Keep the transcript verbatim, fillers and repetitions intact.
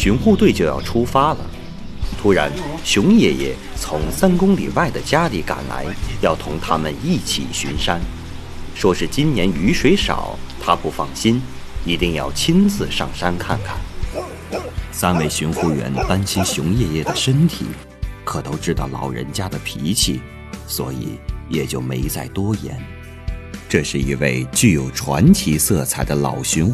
巡护队就要出发了。突然，熊爷爷从三公里外的家里赶来，要同他们一起巡山，说是今年雨水少，他不放心，一定要亲自上山看看。三位巡护员担心熊爷爷的身体，可都知道老人家的脾气，所以也就没再多言。这是一位具有传奇色彩的老巡